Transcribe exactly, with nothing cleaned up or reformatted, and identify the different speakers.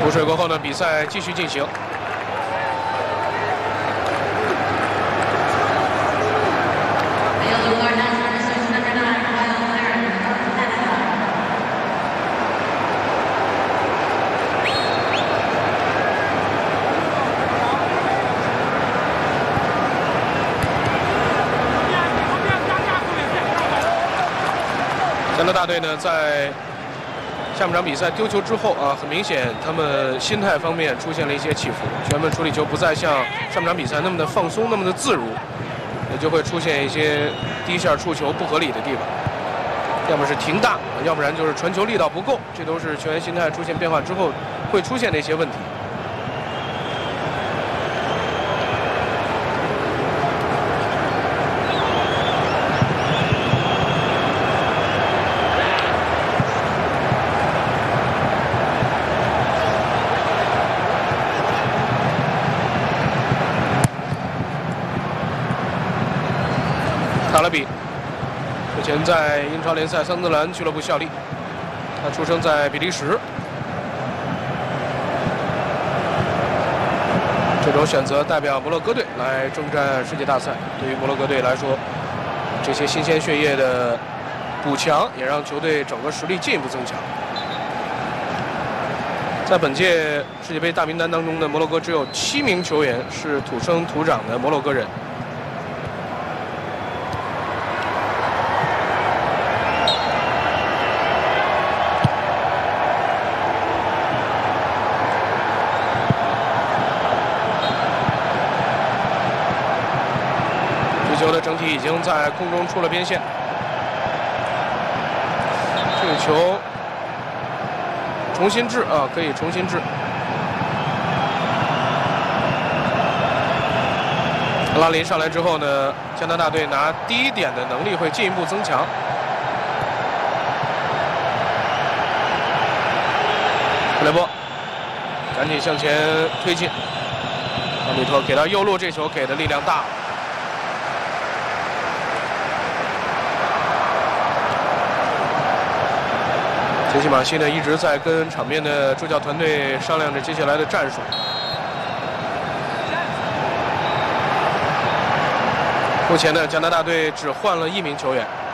Speaker 1: 补水过后呢，比赛继续进行。 加拿大队呢，在下半场比赛丢球之后啊，很明显他们心态方面出现了一些起伏，球员们处理球不再像上半场比赛那么的放松，那么的自如，也就会出现一些第一下触球不合理的地方，要么是停大，要不然就是传球力道不够，这都是球员心态出现变化之后会出现的一些问题。 卡勒比之前在英超联赛桑德兰俱乐部效力，他出生在比利时。这种选择代表摩洛哥队来征战世界大赛，对于摩洛哥队来说，这些新鲜血液的补强也让球队整个实力进一步增强。在本届世界杯大名单当中呢，摩洛哥只有七名球员是土生土长的摩洛哥人。 球的整体已经在空中出了边线，这个球重新掷啊，可以重新掷。拉林上来之后呢，加拿大队拿第一点的能力会进一步增强。布雷波赶紧向前推进，奥米特给到右路，这球给的力量大。 杰西马西呢一直在跟场边的助教团队商量着接下来的战术。目前呢，加拿大队只换了一名球员。